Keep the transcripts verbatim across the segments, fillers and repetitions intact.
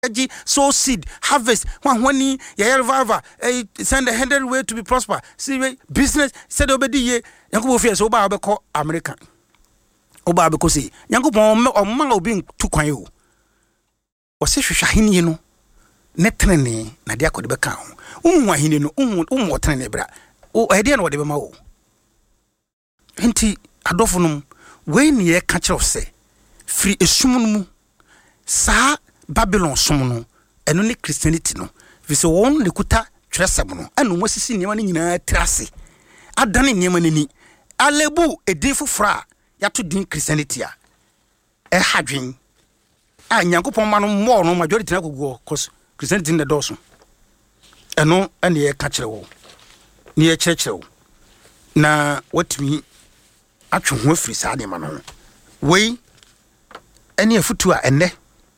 sow seed, harvest. One when ya revival, send a hundred way to be prosper. See business said obedi ye. Yanko fear so ba call American. Oba because see yanko or man being too quiet. Or say shahini you know. Netrene na dia ko de beka ho. Unwa hini no um um wotrene bra. O idea no de be ma wo. Enti adofo no we ne ye ka kire say free esum no sa Babylon som no eno ne Christianity no vise won ne kuta tresem no eno mosisi niam ne nyina trase adane niam nani alebu edin fofra ya to din Christianity a e hadwen a nyankopon ma no mo no majority na gogo cause Christianity ne doso eno ene ye ka kire wo ne ye kire kire wo na watumi atwe ho afiri sa de ma no wei ene afutu a enne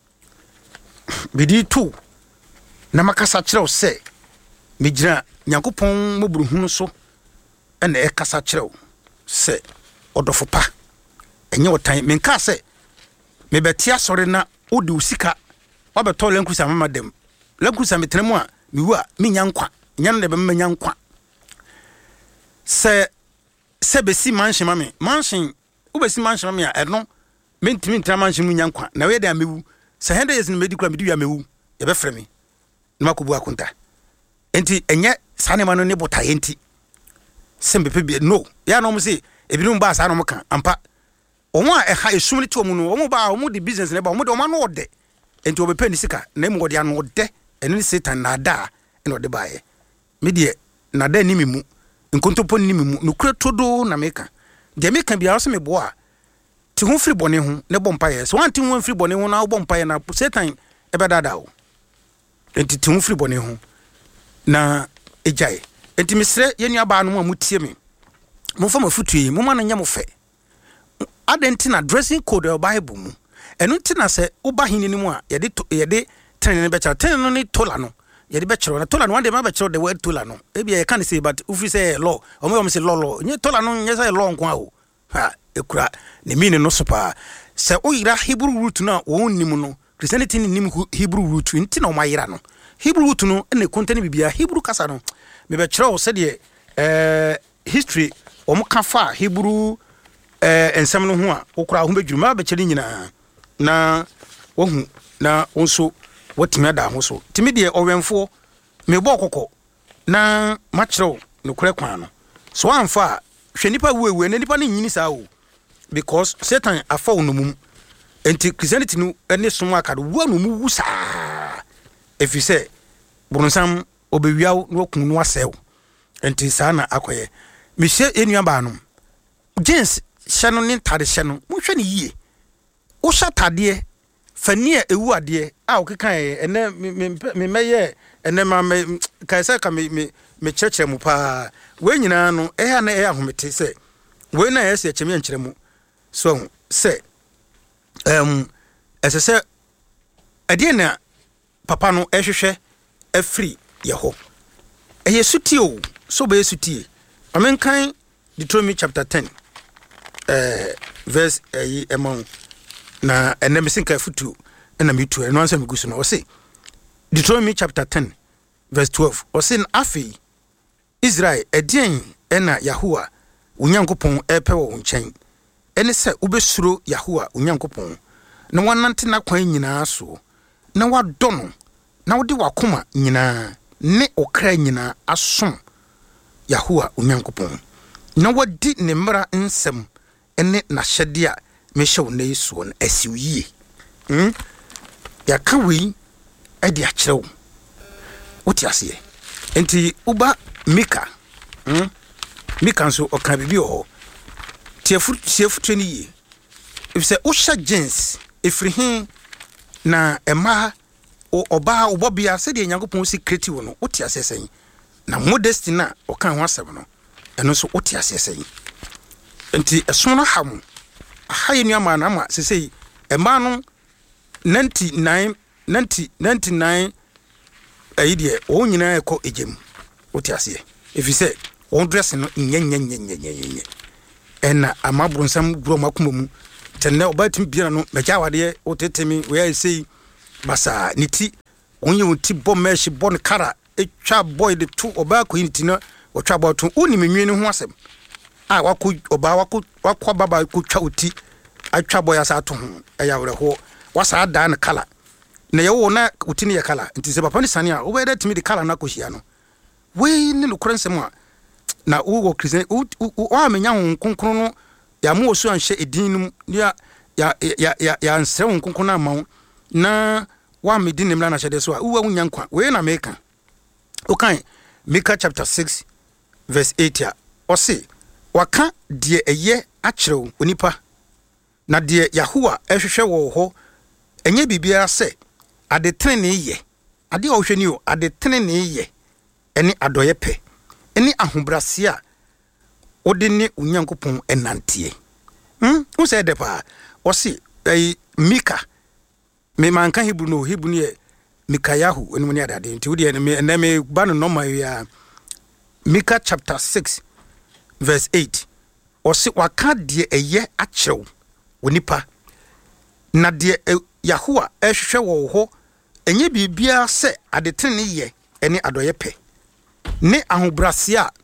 bidi tu na makasa kirew se mejira nyankopon moburuhunu so ene e kasa kirew se odofo pa enye wotan menka se mebetia sore na odi usika wabeto lenkusa mama dem lenkusa metremu a miwu a menya nkwa nyan de be menya nkwa se se besi manhye mame manhye ubesi manhye mame a eno mentimi ntra manhye mu nyankwa na we de amewu se hende yes ni medical me duya mewu ye be fremi na makobu akunta enti enye sane ma no ne bota enti sembe pe no ya no mo se ebinum ba sa no mo kan ampa omo a eha esumni to mu no omo ba omo de business ne ba omo de omo no ode enti obepe ni sika na mo de ano ode eno ni satan na da eno de ba ye me de na da ni mimu nkontopo ni mimu no kura todo na meka de meka bia so me bo a ti hu free bone hu ne bompa ye so anti hu free bone hu na bompa ye na satan e be dada o enti ti hu free bone hu na ejai enti misre ye nua ba no mu tie me mo fa mafutu mo ma no nya mo fe adenti na dressing code of Bible mu enu ti na se uba hini ni mu a ye de ye de tren ne be cha tren no ni tola no ye de be chero na tola no wande ma be chero de word tola no e bia ye kan say but ufi say law o mo say law law nye tola no nye say law nko a o ha ekura ne mini no sopa se oyira Hebrew root na wo nnim no Christianity ni nim Hebrew root nti na o mayira no Hebrew root no ene kontani bibia Hebrew kasa no me be chero se de eh history o mo ka fa Hebrew eh ensem no ho a okura ho bedwuru ma be cheri nyina na wo hu na wonso watimi ada ho so timi de owenfo me bo kokko na ma chero no kure kwan no so amfa hwe nipa wewe na nipa ne nyini sa o because Satan afa no mum enti Christianity no ene som akado wo no mu wusa if you say bronsam obewiaw no kun no asew enti sana akoye me hye enua ba no jeans hye no ne tade hye no mo hwe ne yie wo hye tade fanie ewu ade a wo kekan ene me meye ene ma me kaisa ka me me chechre mu pa we nyina no e ha na e ahomete se we na yesi echeme nkyere mu so se um ese se ade na papa no ehwehwe afri ye ho e yesuti o so be yesuti amenkan Deuteronomy chapter ten eh verse eh among na enem sinka futu na mitu eno ansa migusu no o se Deuteronomy chapter ten verse twelve o se afi Israel edien ena Yahuwa unyankopon epe wo nchen ene se ubesuro Yahuwa unyankopon na wanante na kwan nyina so na wadono na wode wakoma nyina ne okra nyina asom Yahuwa unyankopon na wadi ne mra nsem ene na hyede a mehyew na yeso no asiwie hm ya kawi edi akyerew woti ase enti uba Mika hm Mika nso oka bibi ho tiefu tiefu twani yi if say usha jeans ifrihin na ema o oba obobia se de nyankopon secret wo no woti ase sen na modesty na oka ho asem no eno so woti ase sen enti eso no ham ahaye nua ma na ma se sei ema no ninety-nine ninety ninety-nine aidie o nyina ekọ ejem woti ase if you say on dress no nyenyenyenyenyenye ena amabronsam bro makumamu tenne obatim bia no meja wade otetemi we say basa niti onye unti bɔ mesh bɔ ne kara etwa boy de to oba ko nti no otwa bɔ to uni menwe ne ho asɛm a wako oba wako wako baba ko twa uti atwa boy asa to ho eya wore ho wasa da ne kala na yewo na uti ne ye kala nti se papa ne sane a wo be da timi de kala na ko hia no we ne lokore nsɛm a na wo wo kristian wo amenya ho konkron no ya mo osu anhye edin num ya ya ya ya ya nsere ho konkron na ma na wa me di nemla na hyede so a wo wunya nkwa we na meka okay Micah chapter six verse eight ya o se waka de eye akyerew onipa na de Yahowa ehwehwe wo ho enye bibia se ade trene ye ade o hwani o ade trene ye eni adoye pe eni ahobrase a ode ne Onyankopɔn enantie hm wo se de pa o se eh, Micah me manka Hebrew no Hebrew ne Mikayahu enu ne adade nti wo de me na me ba no normal ya Micah chapter six verse eight o se waka de eye akyerew onipa na de Yahowa ehwehwe wo ho enye bibia se adetene ye ene adoye pe ne ahobrase a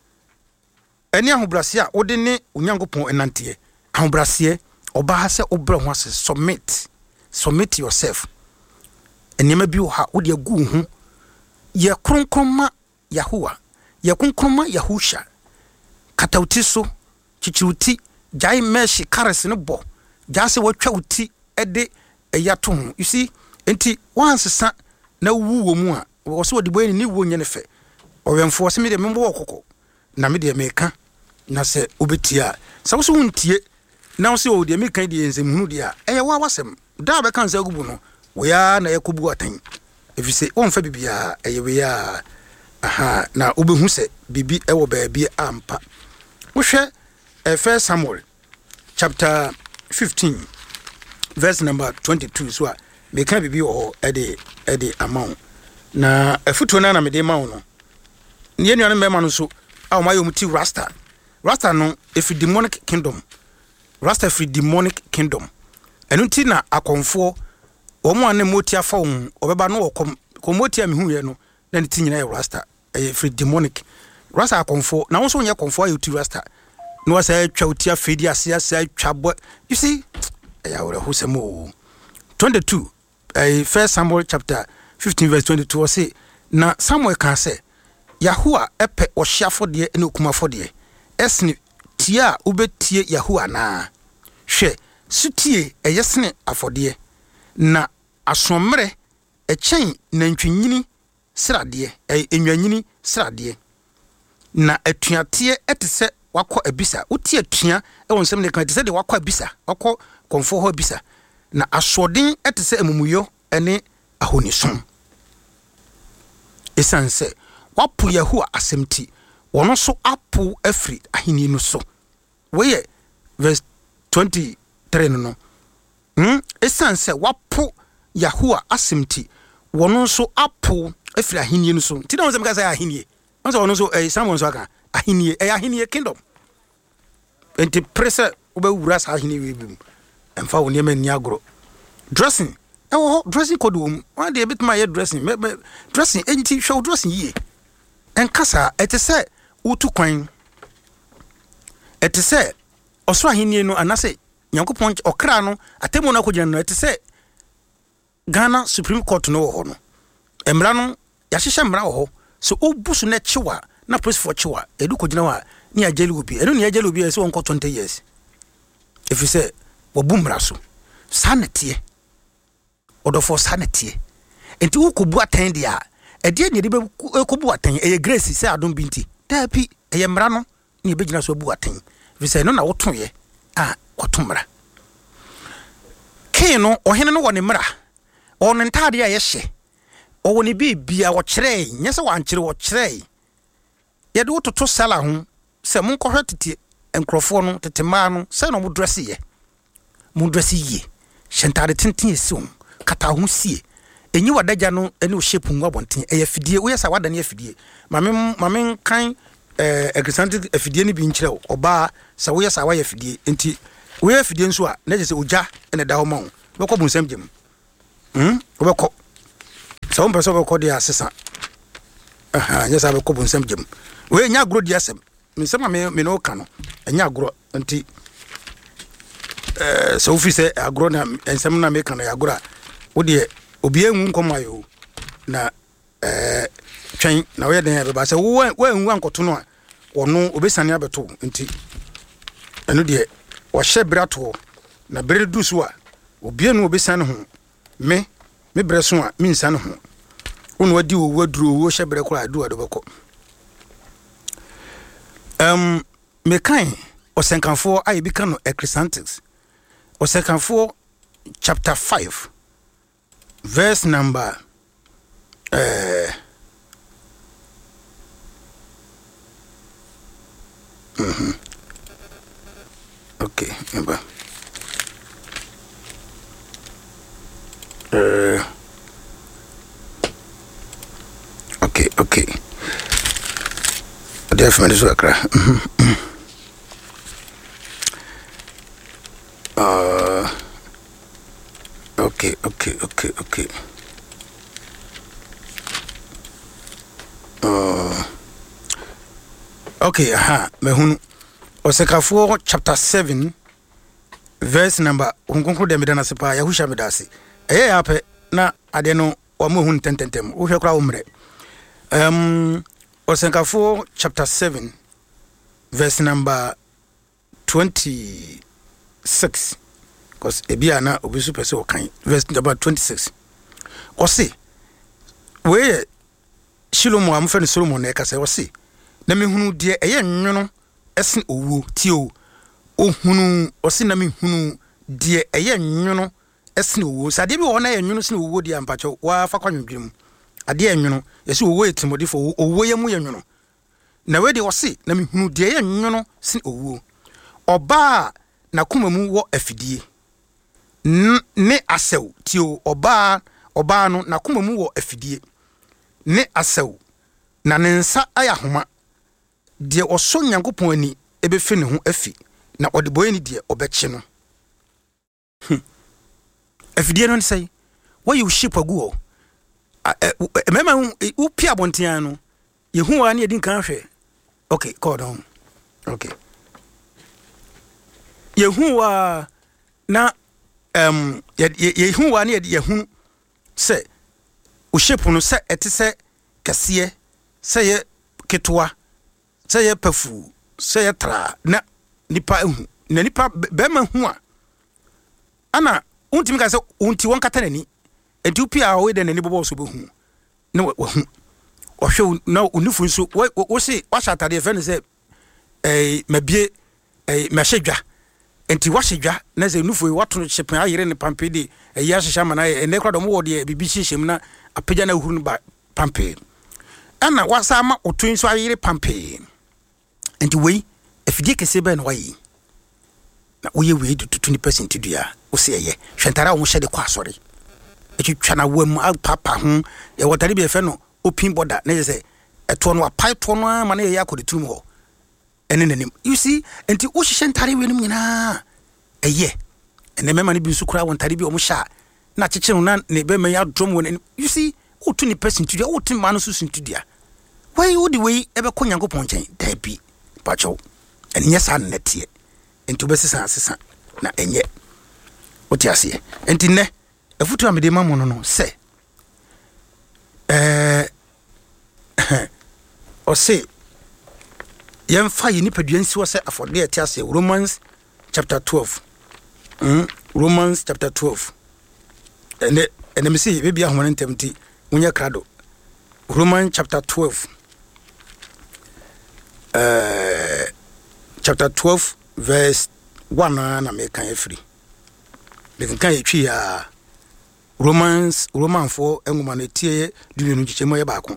ene ahobrase a ode ne Onyankopɔn enantie ahobrase oba ha se obra ho ase submit submit yourself enema bi wo ha ode agu ho ye kronkroma Yahowa ye kronkroma Yahusha katauti so chichiuti jai meshi kares ne bo jase watwa uti ede eyato ho you see enti wansesa na wuwo mu a wo so de boye ni wo nye ne fe owemfo se me de membo okoko na me de meka na se obetia sa wo so wontie na wo se o de meka de ensemu de a eye wa wasem da be kan se gubu no wo ya na yakobu atan efise wonfa bibia eye we ya aha na obehu se bibi ewo baabi ampa wo hwe First Samuel chapter fifteen verse number twenty-two so me kan bibi wo ede ede amount na afuto na na me de ma wo no ne nuanu me ma no so a o ma yo muti rasta rasta no if demonic kingdom rasta free demonic kingdom enu ti na akonfo o mo ane moti afa wo obeba no okom komoti am hu ye no na ne ti nyina ye rasta e free demonic rasta akonfo na wo so nye konfo ayo ti rasta no was a chautia fedia sia sia chabo you see ya wore husemo twenty-two uh, First Samuel chapter fifteen verse twenty-two say na Samuel can say Yahowa epe ohia de ene okuma fode esne tia ubetie Yahowa na hwe sutie eyesne afode na asomre echen nantwinyini srade enwanyini srade na atuate etese wako ebisa utie tua e wonsem ne kan te se de wako ebisa wako konfo ho ebisa na asoden etese emumuyo ene ahonisom esanse wapo Yahowa asemti wono so apo afri ahini no so weye verse twenty-three no hm esanse wapo Yahowa asemti wono so apo afri ahini no so ti na wonsem ka say ahini wonso wono so eh Samuel so aka ahini eh ahini kingdom enti pressure oba wura sa ahini we bim emfa wo niam ani agro dressing e wo dressing code wo one dey bit my dressing me, me, dressing enti show dressing ye en kasa etese utu kwan etese osoro ahini no anase Nyankopon okra no atemu na kogina no etese Ghana Supreme Court no ho no emra no ya hyehye mra ho so obusu na chiwa na police for chiwa edu kogina wa ni ajeli obi enu ni ajeli obi ese wonko twenty years if you say wobumra so sanete odofo sanete enti wo kobu atan dia ede ne de be kobu atan e grace say adom binti dapi e mra no ni be gina so bu atan if you say no na woto ye a kwatomra ke no ohene no woni mra on ntade a ye hye o woni bibia wo kire nyese wan kire wo kire ye de wototo sala ho se mon kohwe tete enkrofo no tete ma no se no mo dress ye mo dress ye shentade tenten esim kata ho sie enyi wadaja no ene o shape ngwa bonten e yafidie wo yesa wada ne yafidie mame mame kan eh exantic afidie ni bi nkire oba se wo yesa wa yafidie enti wo yafidie nso a na je se oja ene da ho ma wo ko bu nsam gem hm obekọ so won person obekọ dia asesa aha nya sa obekọ bonsam gem we nya agro dia asem nsem me me no ka no nya agro nti eh so fi se agro na nsem na me ka na agro wo de obi enwu nkomayo na eh twen na we den be ba se wo wo enwu ankoto no a ono obesane abeto nti eno de wo hye brato na bere du so a obi enu obesane ho me me bre so a me nsane ho ono wadi wo waduro wo hye bre kora adu ado beko um me kan osenkanfo ayi bi kan no Ecclesiastes osenkanfo chapter five verse number uh mhm okay remember uh okay okay definitely so akra uh okay okay okay okay uh okay aha mehunu Osekafo chapter seven verse number hunkunku de medana sepa yahusha medase eye ape na ade no omo hun tententem wo hwe kra wo mre um Osekafo chapter seven verse number twenty-six because ebia na obisu pese okan verse number twenty-six ose we Shilomo amfa ne Solomon na ekase ose na mehunu de eye nwono esin owo tio ohunu ose na mehunu de eye nwono esin owo sade bi wo na ye nwono sin owo de ampacho wa fa kwanwedwem ade ye nwono yesi owo etimodifo owo ye mu ye nwono na we de ose na mehunu de ye nwono sin owo oba na kuma mu wo afidie ne asew tio oba oba no na kuma mu wo afidie ne asew na ne nsa ayahoma de oso Nyankopon ani ebefe ne ho afi na ode boye ni de obeche no afidie no nsai why you ship aguo mema u pia bontian no yehu wa na yedin kan hwe okay call down okay yehu wa na um yehu wa na yehu se u ship no se etise kase se ye ketwa se ye pafu se ye tra na nipa ehu na nipa be ma hu a ana untimi ka se unti won kata nani enti upia we de nani bobo so be hu na wa hu o hwe na unifu nso wo se wa shatade e fe ne se eh mabie eh mahedwa enti wa hyedwa na se nufu wato hyepen ayere ne pampe de eh ya hyehya mana e ne kra do mo wo de bibi hyehyem na apagya na huru no ba pampe ana wasama otun so ayere pampe enti we afidie kese be na wayi na oye we do twenty percent dua o se ye hwentara wo hyede kwa asore etwitwa na wam papa ho ye wotare bi efe no open border na ye se eto no apai to no ama na ye yakode turum ho ene nanim you see enti wo hyehye ntare we nim nyina eye ene mema ne bi nsu kura wontare bi o mo hya na cheche no na ne be me ya drum won you see o twenty percent dua o tin ma no susu dua why would the way ebe ko Nyankopon chen da bi pacho enye sa netie enti obesisa asesa na enye oti ase enti ne afutu amede mamu no no se eh o se yemfa yi nipadua nsi wo se afode eti ase Romans chapter twelve mm Romans chapter twelve ene ene me se bibia hono ntemti munya krado Romans chapter twelve uh chapter twelve verse one na me kan free me kan yetwi ya Romans Roman four enguma na tie duenu chichemo ye ba ko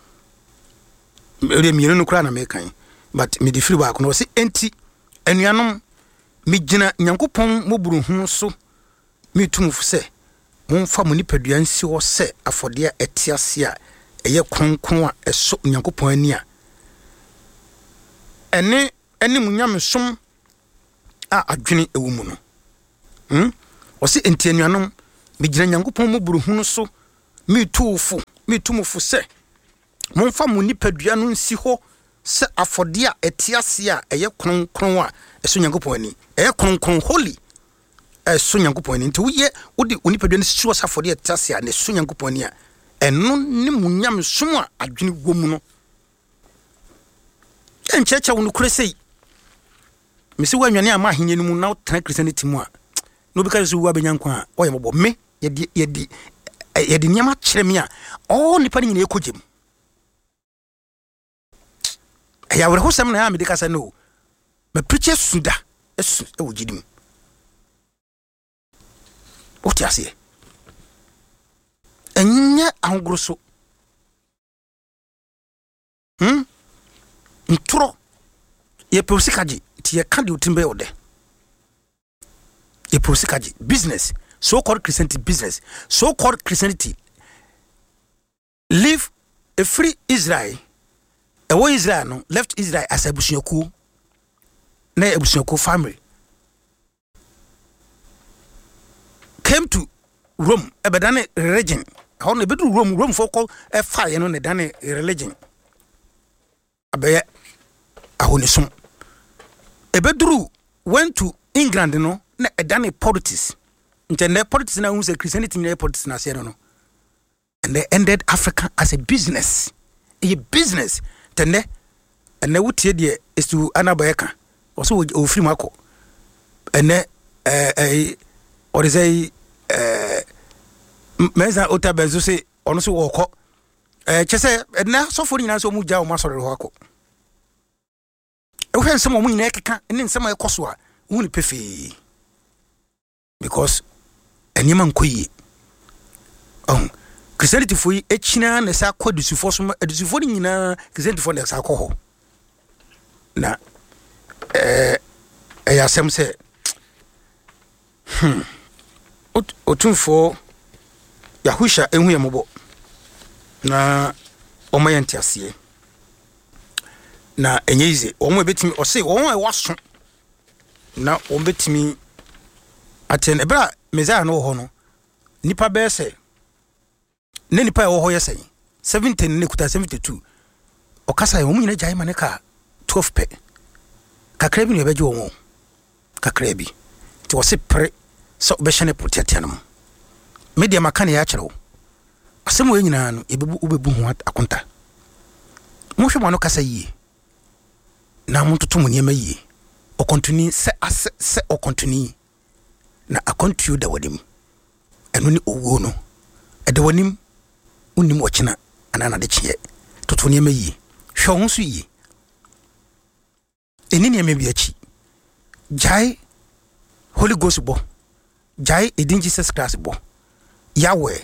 ere mienu no kra na me kan but me di free ba ko no se enti anuanom me gina Nyankopon moburu hu so me tumfu se momfa mo nipadua nsi wo se afode a etiase a eye kronkron a eso Nyankopon ani a ene ene munyamesom a adwene ewu mu no hm o se enti anuanom me gina Nyankopɔn mu buruhunu so me tuufo me tumufo se momfa mo nipadua no nsi ho se afode a etiase a eye kronkron a eso Nyankopɔn ani eye kronkron holy eso Nyankopɔn ani nti woye wodi onipadua no si so afode etiase a ne so Nyankopɔn ani a eno ne munyam som a adwene gomu no encheche wo no kresei mesi wa nwane ama ahenye no mu na tena Christianity mu a no bi ka so wo abanyankwa a o yembo me yedi yedi yedi nyama kyerɛ me a o nipa ni nyina ekogem ya wore hosam na ya me de kasa no me preacher suda esu e wo gidim o ti ase enye ahogro so hm ntro ye prosikaji ti ye kan de otimbe ode ye prosikaji business so called Christianity business so called Christianity live a free Israel a way Israel no left Israel as a busunyoku na a busunyoku family came to Rome a bedane religion how ne bedu Rome Rome for call a fire no ne dane religion abeye ahonisum e bedru went to England no na e dane politics intende politics na unse Christianity na politics na sero no and they ended Africa as a business a business tende and wutie de is to anabayeka also o free mako and eh eh or is a eh meza otabenzo say ono so woko eh chese na so for nyina so mu ja o masore ho akọ e hwen sem o mu nyina ekeka ne nsem ekoso a hu ni pefe because enima nkoyi oh Christianity for echina na sa kwa dusufo so dusufo ni nyina Christianity for na sa kwa ho na eh eh asem se hmm otumfo Yahusha enhu yemobo na omayanti ase na enyize omo ebetimi ose omo e waso na ombetimi aten ebra mezaa no ho no nipa bese ne nipa e wo ho yesen seventeen ne kuta seventy-two okasa ye omo nyina gyae mane ka twelve pe kakra bi ne beje wo kakra bi ti wose pre so be hye ne protect anam media makane ya kyerɛw asɛm wo nyina no ebebu ubebu ho akonta mo hwɛ mo no kasa yie na mo toto mo niema yie o continue se ase se o continue na akontu da wadim eno ni owo no eda wanim unim wɔkyena anana de kye toto niema yie hwɛ ho so yie eni niema bi achi jai Holy Ghost bo jai edin Jesus Christ bo Yahweh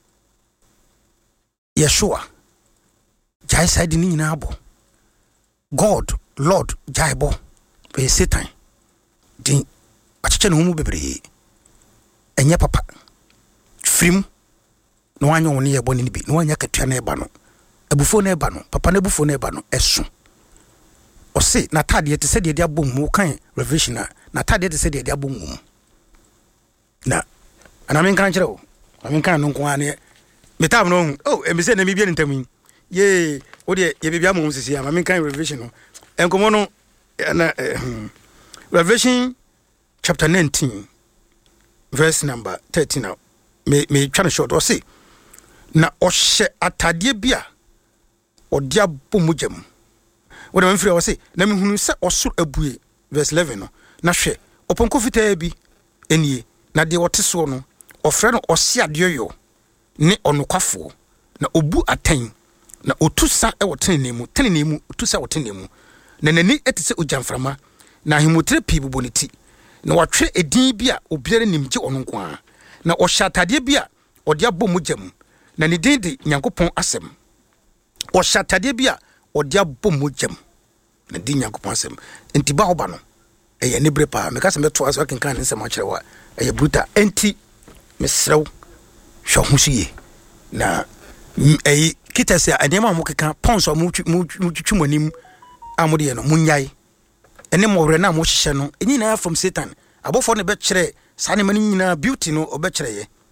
Yeshua jai side ni nyina abo God Lord jai bo be Satan din acheche no mu bebre enye papa frim no wanyo woni ye boni bi no wanya katua na eba no abufo na eba no papa na abufo na eba no eso o se na tade te se de de abom mu kan revelation na tade te se de de abom mu na ana men kan kire o amen kan no nko ane metab no oh e me se na mi bia ntam ye o de ye bibia mo sisi ama men kan revelation no enkomo no na Revelation chapter nineteen verse number thirteen now me me try to short or say na o hye atade bia o de abomujam wo de mfiri o say na me hunu se osoro abue verse eleven no na hwe oponko fitaa bi enie na de wote so no ofre no ose adeyo ne onokwafo na obu atan na otusa e wotenemu tenenemu otusa wotenemu na nani etise ojamframa na himotre pi buboniti na watwe edin bia obiare nimje ononko a na ohyiatade bia ode abomujam na ne din de Nyankopon asem ohyiatade bia ode abomujam na din Nyankopon asem enti ba hoba no eye ne brepa me kase meto aso kenkan nsem a kyerewa eye bruta enti mesrew hwo husiye na eye kitase adema mo keka ponso mo twutwumonim amode no munyai ene mo wre na mo hyehye no enyi na from Satan abofo ne be kyere sane mani nyina beauty no obe kyereye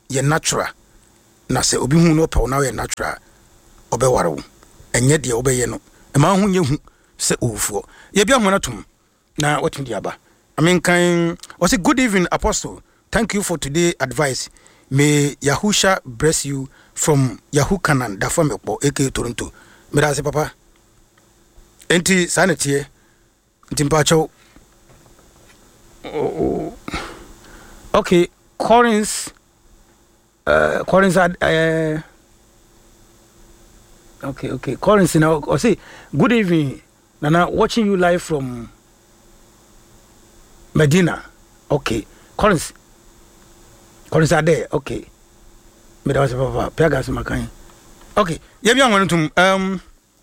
ye natural na se obi hu no pe na ye natural obeware wo enye de obeye no e ma hu nye hu se ofuo ye bia ho na tum na what ndi aba I mean kind was a good evening apostle. Thank you for today advice. May Yahusha bless you from Yahoo Canan da from aka Toronto. Me da se papa. Enti sanity enti mpacho. Oh, okay, Collins uh Collins uh okay, okay. Collins now I say good evening. Nana watching you live from Medina. Okay. Collins. Collins are there. Okay. Me da was papa. Piaga so makan. Okay. Ye bi anwon tum um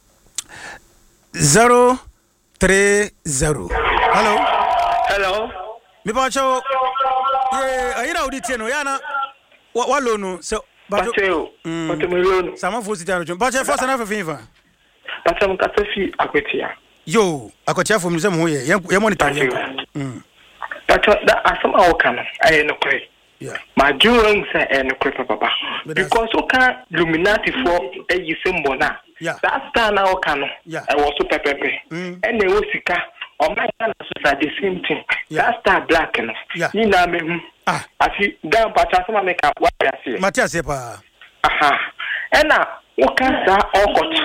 zero three zero. Hello. Hello. Me ba cho. Eh, ayira odi tie no ya na wa lo no so ba cho. Mm. Ba lo no. Sama fo si tano. Ba che first na fa fin fa. Ba che mo ka fi akwetia. Yo, akwetia fo mi se mo ye. Ye monitor ye. Mm. But that asama oka no aye no kre. Yeah. My doing say eh no kre papa. Because oka Illuminati for e symbol na. Yeah. That star na oka no. Yeah. I was super pepe. Mm. And they was sika. O my na so the same thing. Yeah. That star black no. Yeah. Ni na me hu. Ah. Afi dan pa cha sama make up wa ya se. Matias pa. Aha. And na oka sa okot.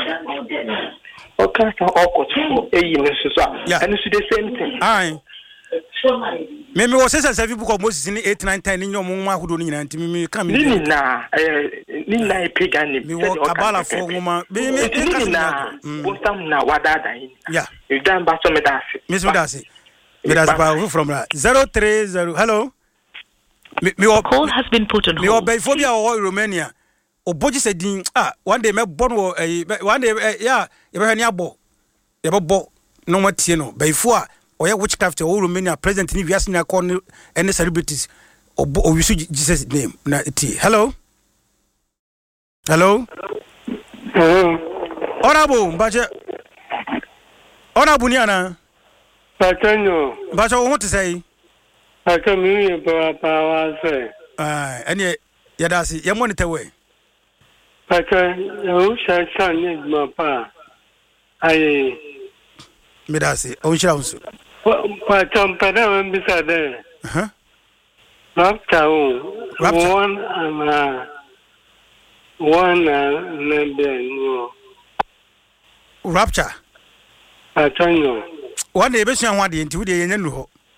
Oka sa okot e yi no so. And it's the same thing. Aye. Me me was say seven book of Moses in eight nine ten in your mama who don't need me come ni na eh ni na pagan ni me walk kabala for woman me me ni na wosam na wadada yin yeah you dan ba so me da se me so da se me da se from zero three zero hello me me call has been put on hold me obey phobia or Romania oboji said din ah one day me born one day yeah you be ni abo you be bo no matie no by four or witchcraft or Romania president in Viasina corner any celebrities or we should Jesus name. Hello? Hello? Hello? Honorable, Baja Honorable Niana. Batanyo. Baja, what to say? I come in power say. Ah, and yet, Yadasi, you monitor away. Batanyo, who shall son need my pa? I. Medasi, oh, shall Patam Padam beside huh? Rapta one and one and Rapture. Patanyo. One day, Beshan, one day into the end.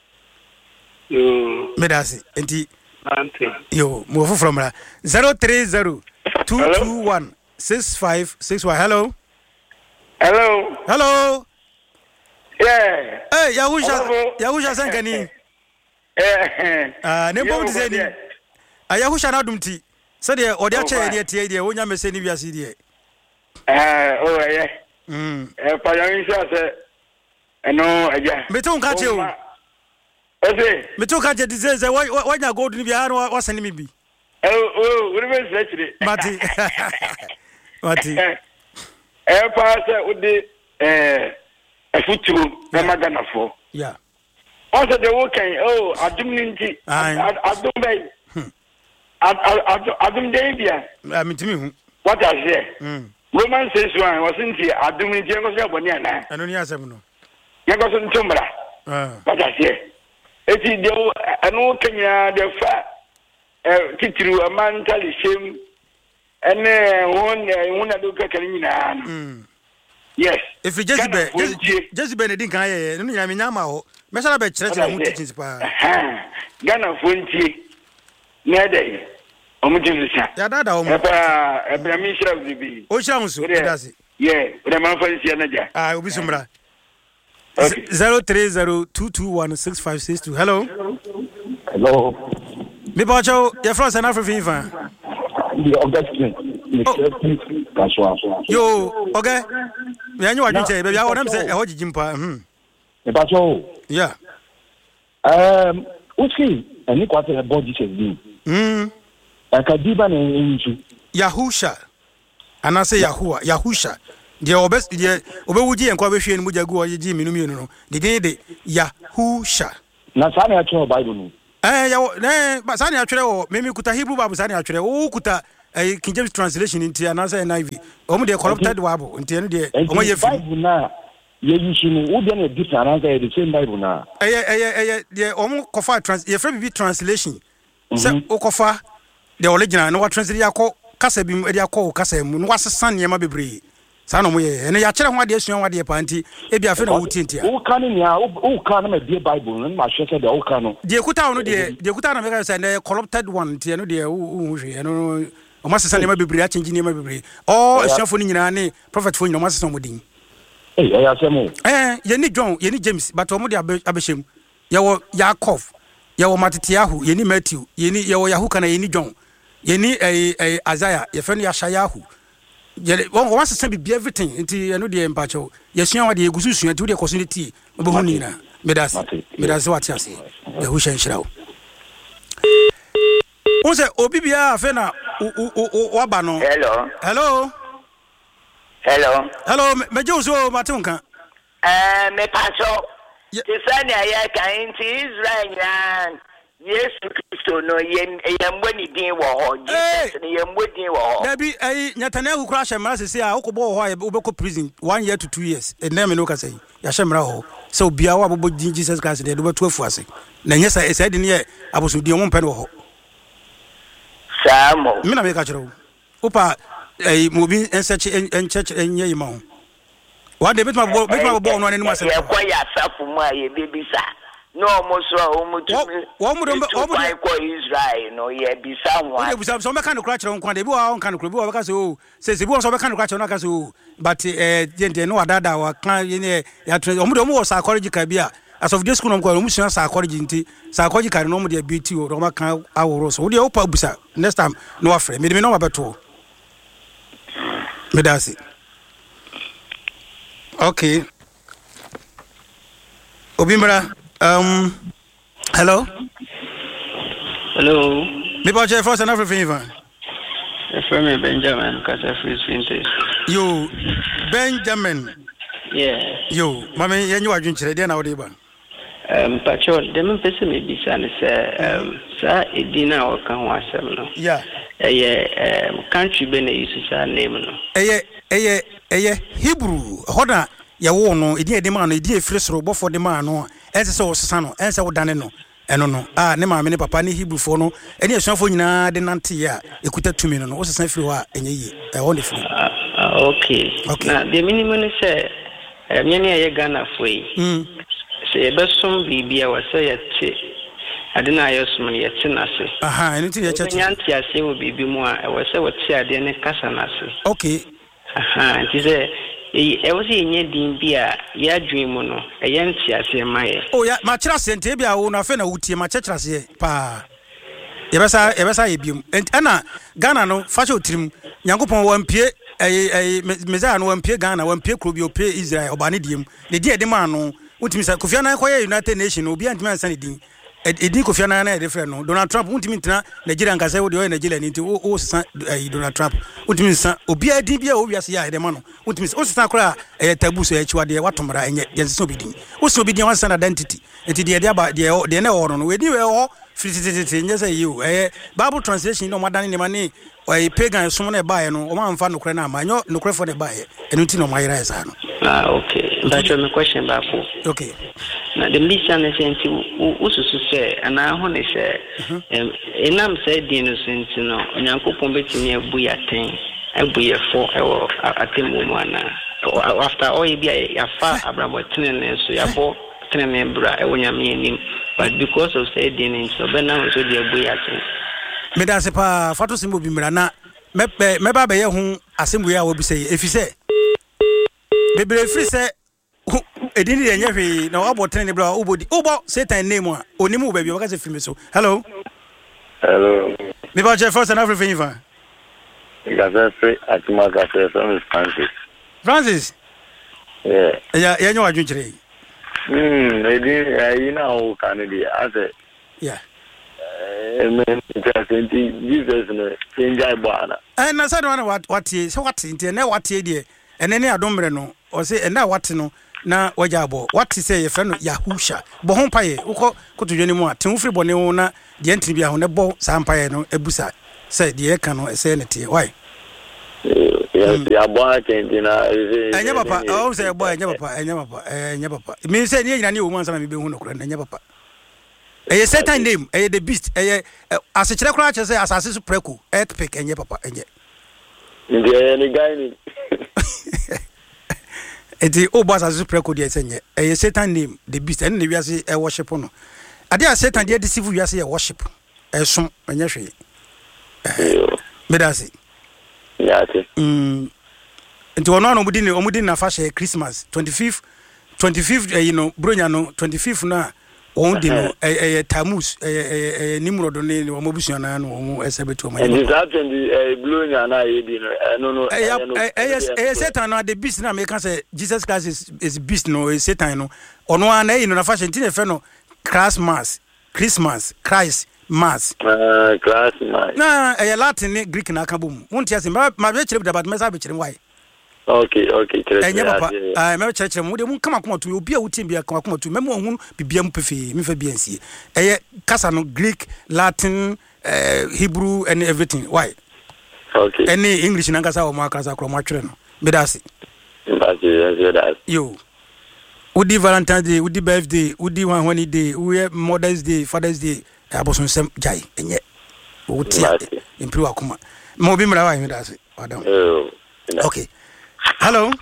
Medasi, and you move from zero three zero two two one six five six one. Hello. Hello. Hello. Yeah. Hey, Yahusha, Yahusha Sankani. Eh. Ah, Nembo Dizeni. Ah, Yahusha Nadumti. So the Odacha idea, the idea, when you may say Nivia C D A. Ah, oh, yeah. Hm. Eh, Payanisha said, I know, yeah. Meton catch you. Okay. Meton catch you says, why you go to Nivia? What's an imbi? Oh, oh, what is it? Mati. Mati. Eh, Pastor, would the eh. A futuro na magana for yeah also the working oh adum ninti adum bay adum debia I mean to me what I say Roman says one wasn't here adum ninti go say boni ana I don't hear some no ya go so ntumbra ah what I say eti de anu kenya de fa eh titiru amantali shem ene won won adu ka kan nyina yes. If you just be just be anything can I no nyame nyama ho. Me sha be kire kire mu teachings pa. Ghana fontie. Na dey. Omu jinsa. Ya dada omu. Eba eba mi shira bibi. O shira musu dasi. Yeah, we man fancy na ja. Ah, obi sumra. zero three zero two two one six five six two. Hello. Hello. Me ba cho, your friend South African fan. The Augustine. Yo, okay. Me anyu wadun che, baby, I want them say e ho jimpa. Mhm. Me ba cho. Yeah. Um, uski, ani kwate e body che bi. Mhm. Akadiba na nju. Yahusha. Ana say Yahua, Yahusha. The obes the obewuji enko behwe ni mujagu o yegi minu minu no. The day de Yahusha. Na sa na cho Bible no. eh ya ne ba sani atwere o memi kuta Hebrew Bible sani atwere o kuta eh King James translation nti anasa N I V omo de corrupted Bible nti eno de omo ye fi Bible na ye yishi no wo de na different anasa the same Bible na eh eh eh de omo kofa trans ye free bi translation se o kofa the original no wa translate yakọ kasa bi e de akọ kasa mu no wasesa ne ma bebre sa no mo ye ene ya kire ho ade asua ho ade panti e bi afa na wuti ntia wo kan ni a wo kan na me die Bible no ma hwese de wo kan no de kuta no de de kuta na me ka say the corrupted one ntia no de wo hwe no o ma sesa ne ma bebre a change ne ma bebre oh asuafo ni nyina ne prophet fo nyina o ma sesa mo din eh ya asemo eh ye ni John ye ni James but o mo de abeshem ye wo Jacob ye wo Matitiahu ye ni Matthew ye ni ye wo Yahu kana ye ni John ye ni eh eh Isaiah ye fe no Yashayahu ye won won sesa bi everything nti eno de empacho ye sua wa de egusu sua nti wo de kosunity obo ni na medas medas what ase ye hu hye nhyirawo Onse obi bia afa na o ba no hello hello hello hello meje uso matunka eh me paso ti sani aya kan ti Israel yan Yesu Kristo no ye yembo ni din wo ho Jesus ni yembo din wo ho da bi ai nyatane ku kra hemra sese a okobo ho a obeko prison one year to two years e na me no ka say ya hemra ho so bia wa bobo din Jesus Christ de do betu afu ase na nyesa e say de ne aboso din wo mpe no ho Samo me na me ka kire wo opa ai mobi ensearch encheck enye yima ho wa de betuma betuma bo no anu ase ye kwa ya safu mu a ye bebisa no mo so o mo tu wo mo do wo mo ko Israel no ye bisa ho o de bisa so me kan no kra kire nkwa de bi wa on kan no kra bi wa ka se o se se bi wo so me kan no kra kire no ka se o but eh gente no wadada wa kan ye ne ya o mo do mo wo psychological bi a as of this school no ko mo sua psychology nti psychological no mo de beauty o do ma kan aworo so o de o pa busa next time no afre me de me no ma beto me dasi okay Obimbra um hello hello me ba che first and everything Ivan from Benjamin Kasa Free Vintage yo Benjamin yeah yo mama yenyu adwunkire de na wo de ba um patrol dem pese me bisa ne say um sa edina o kan ho asem no yeah eh um country be na use sa name no eh eh eh Hebrew hoda ya wo no edin edin ma no edin efire soro bofo de ma no ense se wo sesa no ense wo dane no eno no ah ne ma me ne papa ne Hebrew fo no eni asuafo nyina de nante ya ekuta tumi no no wo sesa firi ho a enye yi e ho ne firi okay na the minimum is say eh me ne ye Ghana fo yi mm se be som bibia wa say yete ade na ayosum ne yete na se aha eni ti ye cheche nyanti ase wo bibi mu a e wo say wo ti ade ne kasa na se okay aha nti se e wo say nye din bia ya dream no e ye nti ase maye oh ya ma kira sente bia wo na fe na wutie ma kira se pa yebesa yebesa yebium ena Ghana no fashion tirim Nyankopon wampie eh eh meza no wampie Ghana wampie krobi opie Israel obane diem ne die de ma no utimi sa Kofi Annan koye United Nation obi antimi ansan din edin Kofi Annan na different no Donald Trump utimi ntina Nigeria nkasa wo de Nigeria ni nti wo san Donald Trump utimi san obi adin bia wo wiase ya de ma no utimi wo san kora eh tabu so ya chiwade watomra enye yense obi din wo so obi din wan san identity enti de de aba de de na wo no we ni we ho fitititi nyesa you eh Bible translation no madane ne mane oi pagan so na bae no o ma mfa nokre na amanyo nokre fo de bae enu ti no mayira esa no ah okay but your question back okay na the mission is senti ususu se ana ho ne se em enam se di no senti no Onyankopon betimi abu ya ten abu ye fo ewo atemu mu ana after all bia ya fa Abraham tinene so ya bo tinene bra ewo nyame nim but because of say di no so be na so di abu ya ten me da se pa fato simbo bi mra na me me ba be ye hu asembu ya wo bi se efise bebere free se edini de nyehwe na wabotene ne bra ubodi ubo Satan name a onimu ba bi waka se film so hello hello me ba je first and everything Ivan Gaza free atuma gaza from Francis Francis yeah ya ya nyo adwunkire mm edin ayi na o kanedi ase yeah amen just Jesus no enjoy bana eh na say no what what say what nti na what de enene adombre no o say na what no na waja abo what say your friend Yahusha bo ho paye uko kotodwani mu a ten free bone wo na de ntini bia ho ne bo sa paye no ebusa say de ka no say ne tie why yes ya bo akentina enya papa o say bo enya papa enya papa enya papa me say ne nyina ne wo mansa me be hu no kura enya papa eye Satan name eye the beast eye asechire kura che say asase su preku earthquake enya papa enya ndiye ni guy ni eti o boss asase su preku de senye eye Satan name the beast ene ne wiase e worship no ade a Satan de deceive wiase e worship e som enya hwe medase yate mm enti wono no mudi ne omudi na fa share Christmas twenty-fifth twenty-fifth you know bronya no twenty-fifth na on di no eh Tammuz eh Nimrod ne wo mobusu na no wo esebetu o ma and this happened eh bronya na e di no no no eh eh Satan na the beast na me can say Jesus Christ is is beast no Satan no ono na e no na fa share ntine fe no Christmas Christmas Christ Mass. Uh, class mass. Na eh Latin ni Greek na kabum. Won't you say ma be chire but me say be chire why? Okay, okay, chire. Eh papa, ah me chire chire mu de mu kama kuma to obi a wutim bia kama kuma to me mo hu bibia mu pefe, me fa bia nsie. Eh kasa no Greek, Latin, uh, Hebrew and everything. Why? Okay. Any English na kasa o ma kasa kro ma chire no. Me da se. Mbasi, yes, that. Yo. Udi Valentine's Day, udi birthday, udi one honey day, we Mother's Day, Father's Day. Aboson sem jai enye wo tia improve akoma mo bi mra wa me da se adam okay hello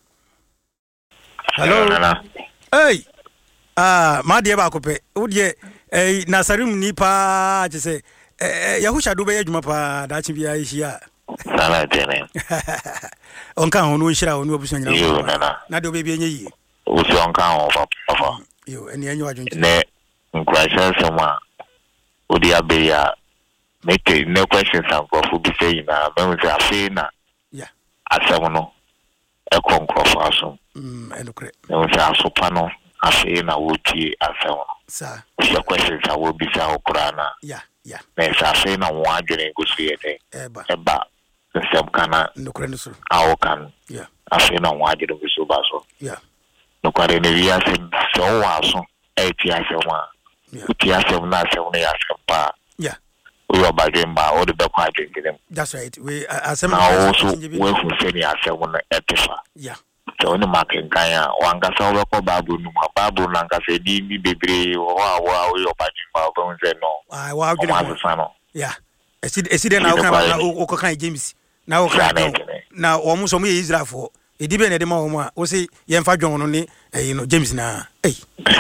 hello hey ah ma de ba ko pe wo de eh nasarim ni pa je se eh Yahusha do be adwuma pa da chi bia yi ya sala tene onka ho no nhira ho no obuso nyina yo nana na de obi bi enye yi o so onka ho papa yo eni enye wa dwonti ne nkwasha sema odi abeya make no questions and go for be saying na me say afi na yeah asem no e konkrofo aso mm enukre me say asopa no afi na wotie asem sa the questions I will be say okra na yeah yeah me say afi na wo adwene go so ye den eba eba sem kana enukre no so awo kan yeah afi na wo adwene go so ba so yeah no kware ne wi asem so wa so e ti asem wa yeah ti asem na asem ne asem pa yeah we are bagging by all the back them. That's right. We asem now also we who say ni asem na epifa. Yeah. So ni making kaya wanga sa we ko babu no ma babu na nga se di ni bebre wa wa we are bagging by we say no. Ah wa you yeah. Esi esi den na na o ko kan James. Na o kan na o mu so mu Israel for e di be na de ma o mu a o say ye mfa dwon no ni eh no James na eh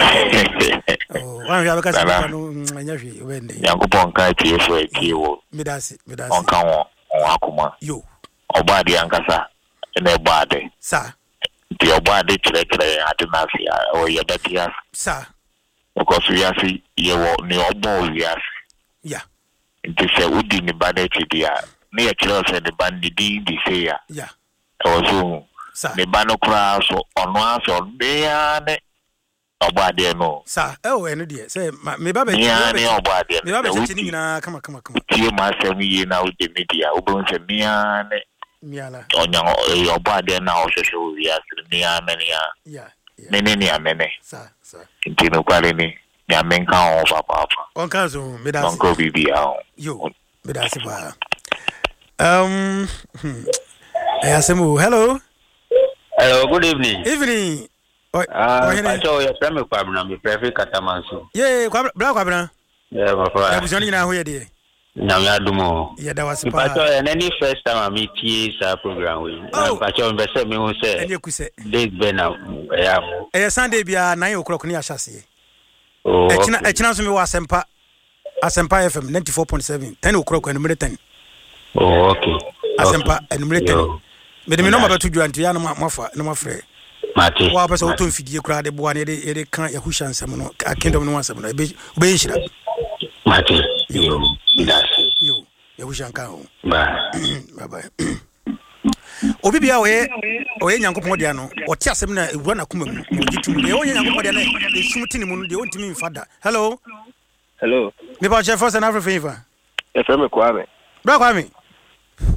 oh wa ya ka se no anya hwe we ndey Yankopon ka tie fo tie wo medasi medasi on kan wo on akoma yo obade ankasa na ebade sa di obade kire kire ade na afia o ye betia sa because we are see ye wo ni obo we are yeah nti se udi ni bade chidia ni ye kire se de bandi di di se ya yeah o so sa ni bano kra so ono aso de ya ne obade no sa eh o eno de say me ba be ya ne obade me ba be chini nyina kama kama kama tie ma se mi ye na o de media o bo se mi ya ne miala onya obade na o se so wi asiri mi ya me ya yeah ne ne ne amene sa sa nti no kwale ni ni amenka o papa papa on kan so medasi on ko bibi a yo medasi ba um eh asemu hello hello good evening evening oh ah I saw your family kwabna me prefer katamanso yeah kwabna bla kwabna yeah my friend ya buzoni na ho ye de na me adumo yeah da was pa I saw any first time I meet you sa program we I saw me say me who say ene kuse date be na ya eh Sunday bia nine o'clock ni ahase oh e china e china so me wa asempa asempa F M ninety-four point seven ten o'clock and minute ten oh okay asempa and minute ten me de me number to dwanti ya no mafa no mafre mate wa pesa oto mfidie kura de boa ne de de kan Yahusha nsem no kingdom no nsem no e be nhira mate yo bidasi yo Yahusha nka ho bye bye bye obi bia we oye Nyankopon dia no oti asem na ewura na kuma mu ogitum de oye Nyankopon dia na e sumtini mu de ontimi mfada hello hello me ba chef for South Africa e fe me kwame bra kwame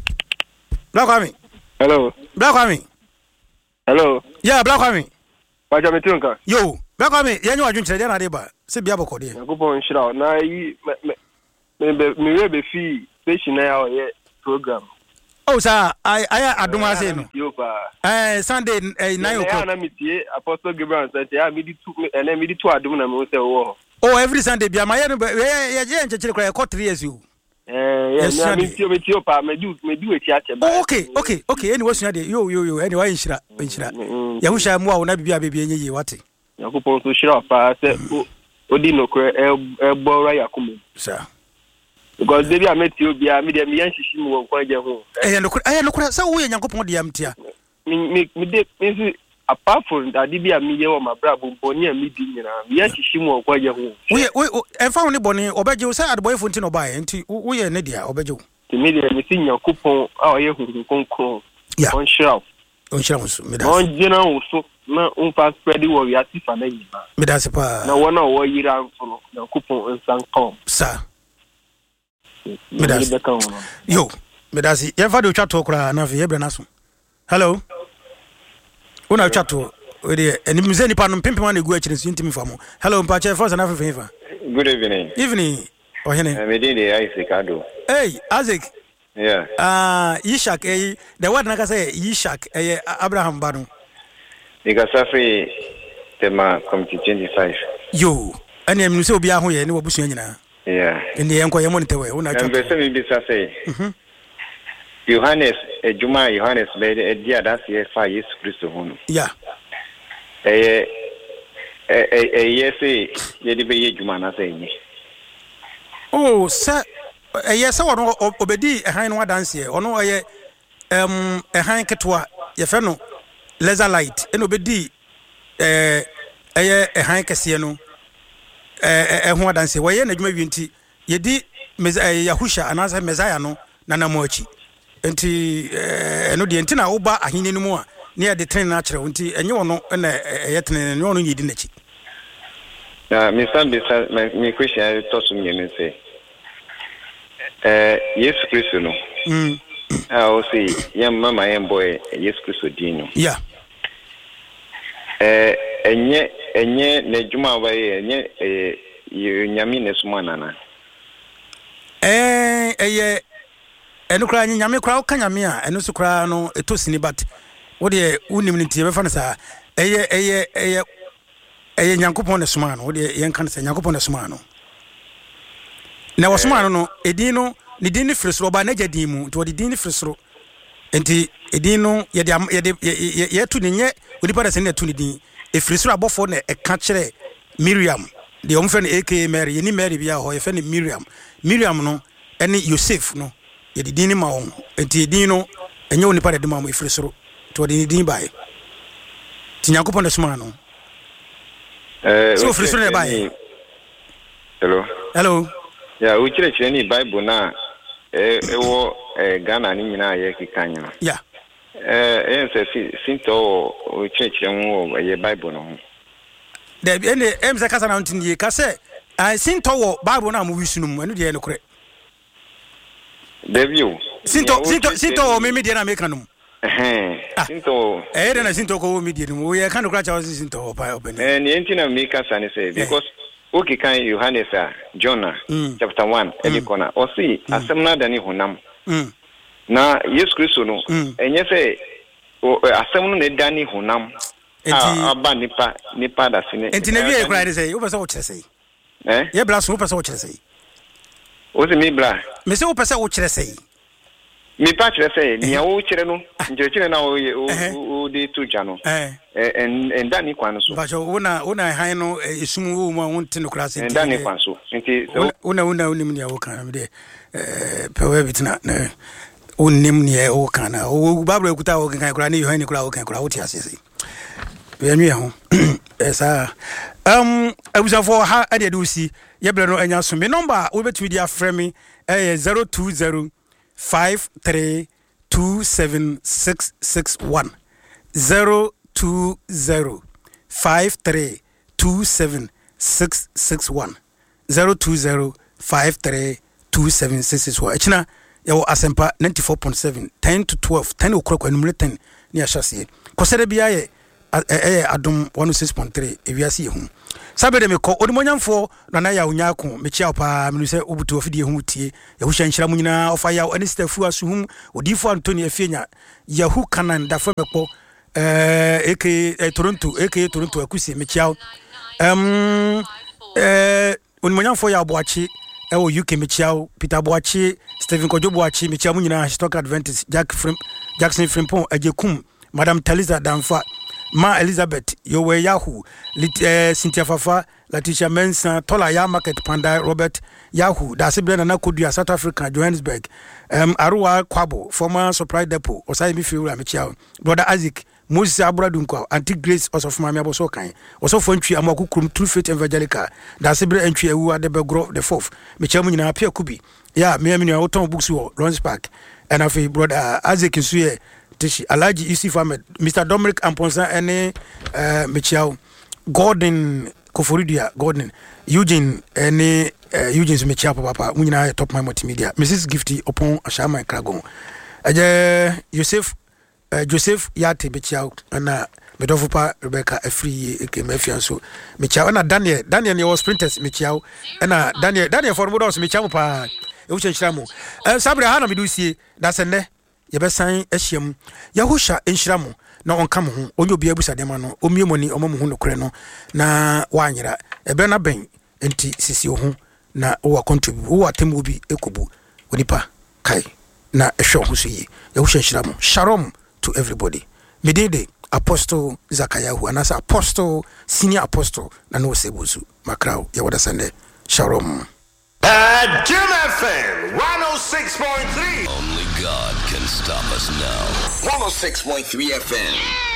bra kwame hello bra kwame hello yeah bra kwame Baja metunka. Yo, baka me yenye wadwunkyere dia na de ba. Se bia bokode. Yakupon shira na yi me me me we be fi station na ya ye program. Oh sir, I I adoma say no. Eh Sunday eh nine o'clock. Na metie Apostle Gabriel say ya me di two and me di two adom na me say wo. Oh every Sunday bia ma ye no ye ye nchechire kwa kwa three years you. Eh yeah, me metie metie pa me do me do eti ache ba. Okay, okay, okay. Any wasua de yo yo yo any wa nshira nshira. Ya husha mu a wo na bibia bibia enye ye wate. Yakupon so shira pa say odi no kre e gbora yakumu. Sir. Because they are met you be a medium yan shishi mo kwa je ho. Eh no eh no kura say wo ye Nyankopon de amtia. Me me me de me apart from that dey be a me ye wo ma bra bo boni a me di nyina. Me yan shishi mo kwa je ho. Wo ye wo e fa woni boni obeje wo say adboy fo nti no ba enti wo ye ne dia obeje wo. Ti me de me si Nyankopon a o ye hu konkon. Yeah. On shira. On shira wo so me da. On jina wo so na on fast spread wo ya ti fa na nyina. Me da se pa. Na wona wo yira nso no Nyankopon nsan kom. Sir. Medasi. Yo, medasi. Ye fa do twato kra na fe ye bre na so. Hello. Una twato we de eni mze ni pa no pimpim na egu a kire ntimi fa mo. Hello, mpa che fa na fe fa. Good evening. Evening. Oh hene. I'm Medindi Isaac Ado. Hey, Isaac. Yeah. Ah, uh, Ishak eh the word na ka say Ishak eh Abraham Banu. Because after tema committee twenty-five. Yo, ani em se obi aho ye ne wabusu nyina. Yeah. Ndi enko ye monitor we una twato. Mbese mi bisa say. Mhm. Yohanes ejuma Yohanes be e dia that ye fa Yesu Kristo hono. Yeah. Eh eh eh yes ye de be ye ejuma na say ni. Oh, sir, eh yes ono obedi ehan no adanse e ono ye em ehan ketwa ye fe no laser light eno obedi eh eh ehan kese no eh eh ho adanse wo ye na dwuma wienti ye di Yahusha anasa Messiah no na na moachi enti eno de enti na wo ba ahene no mu a ne ye de tren na akere enti enye wono na ye tren ne wono yedi nachi. Na mi san bi sa mi question to so mi ne say eh Yesu Kristo no mm ah o say yam mama yam boy Yesu Kristo dino. Yeah. Eh enye enye na djuma ba ye enye eh nyami ne suma nana. Eh eye eno kra nyame kra ka nyame a eno so kra no etosini bat wo de unim ni tie be fa na sa eye eye eye eye Nyankopon ne suma no wo de yen kan sa Nyankopon ne suma no na wo suma no no edin no ni din ni frisro ba na jadi mu to de din ni frisro enti edin no ye de ye de ye tu ni nye onipa da se na tu ni din e frisro abofo na e ka kire Miriam de omfe na aka Mary ye ni Mary bia ho ye fe ni Miriam Miriam no ene Yosef no ye de din ni ma won enti edin no enye onipa da de ma mo e frisro to de din bae ti Nyankopon da suma no eh so frisro ne bae. Hello. Hello. Yeah, we chire chire ni Bible na eh ewo eh Ghana ni nyina ye kikanya. Yeah. Eh en se sinto we chire chire wo ye Bible no. De ene em se kasa na ntini ka se I sinto wo Bible na mo wisunum enu de no kore. Debio. Sinto sinto sinto me me de na make num. Eh. Sinto eh de na sinto ko me de no we kan kra cha sinto pa open. Eh ni entina me ka sane say because okay kan Yohanes a Jonah mm. chapter one any mm. corner o see mm. asem na dani honam mm. na Yesu Kristo no mm. enye say asem no na dani honam ah aba nipa nipa da sine enti na wie kra dey say o pese o kire say eh ye bla so o pese o kire say o se mi bla me say o pese o kire say mi pa kire say ni o kire no nje kire na o o de tu ja no eh en en dani kwan so ba jo una una han no esum wo mu wonte no kra say en dani kwan so enti una una unim ni wo kan de eh pewe bitina na unim ni e wo kan na o babro ekuta wo kan kra ni yo han kra wo kan kra wo ti asese we nwi ho esa um abusafo ha ade de usi ye ble no anya so me number wo betumi dia frame eh zero two zero five three two seven six six one zero two zero five three two seven six six one zero two zero five three two seven six six one echina yawo asempa ninety-four point seven ten to twelve ten o'clock anumre ten ni ashase kosere bia ye eh adom one oh six point three ewiase hu sabede me ko odimonyamfo na na ya onya ko me chia pa me se obutu ofide hu tie ya hu hyanhyira mu nyina ofa ya ani stafu asuhum odifo Anthony Afienya ya hu kanan da fo mekpo eh ek eh, Toronto ek Toronto akusi me chia um eh odimonyamfo ya Boachi e wo U K me chia Peter Boachi Stephen Kojo Boachi me chia mu nyina Stock Adventist Jack Frim Jackson Frimpong ajekum Madam Taliza Danfa Ma Elizabeth Yowe Yahoo Lit, uh, Cynthia Fafa Latisha Mensa Tola Ya Market Panda Robert Yahoo Da Sibrena na Kodua South Africa Johannesburg um, Arua Kwabo former Supply Depot Osai Mifiura Michiao Brother Isaac Moses Abradunko Auntie Grace Osof Mami Aboso Kan Osof Ntwi Amaku Krum True Faith Evangelical Da Sibre Ntwi Ewu Adebegro the fourth Michiao Nyina Apia Kubi Ya me me no Oton Books wo Lawrence Park and afi Brother Isaac Nsuye Tishi Alaji Yusuf Ahmed Mister Dominic Amponsa ene uh, Michiao Gordon Koforidia Gordon Eugene ene uh, Eugene Michiao papa munyina top my multimedia Missus Gifty upon Ashama Kragon aje Joseph uh, Joseph Yate Michiao na Medofupa Rebecca Efri Ekemefianso Michiao na Daniel Daniel ne was sprinters Michiao na Daniel Daniel for modos Michiao pa e wo chenchiramu eh sabre ha na medusie da senne yebesan ehyiam yahosha enhyiramu na onka mo ho onye obi abusa dem no omiemoni omam ho nokre no na wanyira ebe na ben enti sisi ho na wo contribute wo atemu bi ekobu onipa kai na ehwe ho so yi yahosha enhyiramu shalom to everybody medede Apostle Zakayahu anasa Apostle Senior Apostle na no sebuzu makrao ya wada sande shalom. At Jim F M one oh six point three. Only God can stop us now. one oh six point three F M.